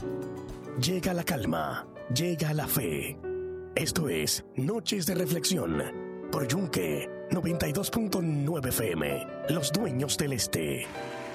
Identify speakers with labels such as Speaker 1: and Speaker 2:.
Speaker 1: Llega la calma, llega la fe. Esto es Noches de Reflexión por Yunque 92.9 FM, Los Dueños del Este.